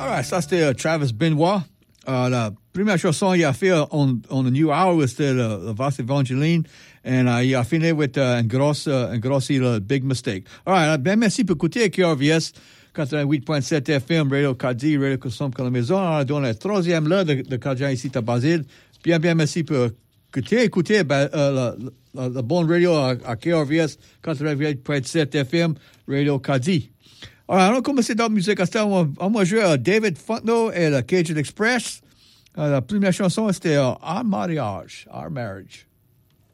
Alright, ça c'était Travis Benoit. La première chanson qu'il a fait on the New Hour c'était le Vas Evangeline. And il a fini avec un gros Big Mistake. Alright, bien merci pour écouter KRVS 88.7 FM, Radio Kadi, Radio Consomme comme la maison. On dans la troisième heure de Kajan ici à Basile. Bien merci pour écouter la bonne radio à KRVS 88.7 FM, Radio Kadi. Alors, on va commencer dans la musique. On va jouer David Fontenot et le Cajun Express. La première chanson, c'était Our Marriage.